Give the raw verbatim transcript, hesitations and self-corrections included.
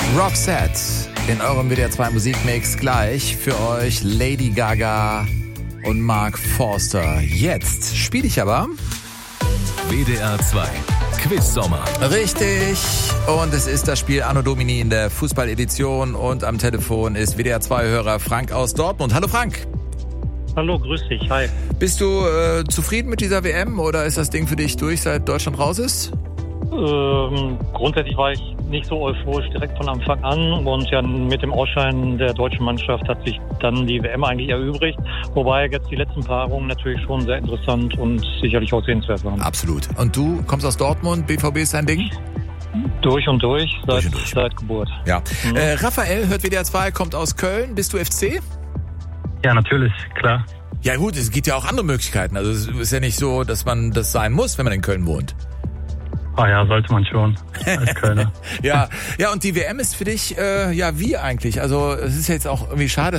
Roxette in eurem W D R zwei Musikmix gleich für euch Lady Gaga und Mark Forster. Jetzt spiele ich aber W D R zwei Quiz Sommer. Richtig. Und es ist das Spiel Anno Domini in der Fußballedition und am Telefon ist W D R zwei Hörer Frank aus Dortmund. Hallo Frank. Hallo, grüß dich, hi. Bist du äh, zufrieden mit dieser W M oder ist das Ding für dich durch, seit Deutschland raus ist? Ähm, grundsätzlich war ich nicht so euphorisch direkt von Anfang an und ja, mit dem Ausscheiden der deutschen Mannschaft hat sich dann die W M eigentlich erübrigt, wobei jetzt die letzten Paarungen natürlich schon sehr interessant und sicherlich auch sehenswert waren. Absolut. Und du kommst aus Dortmund, B V B ist dein Ding? Durch und durch, seit, durch, und durch. seit Geburt. Ja. Mhm. Äh, Raphael hört W D R zwei, kommt aus Köln. Bist du F C? Ja, natürlich, klar. Ja gut, es gibt ja auch andere Möglichkeiten. Also es ist ja nicht so, dass man das sein muss, wenn man in Köln wohnt. Ah ja, sollte man schon, als Kölner. ja, ja, und die W M ist für dich, äh, ja, wie eigentlich? Also es ist ja jetzt auch irgendwie schade,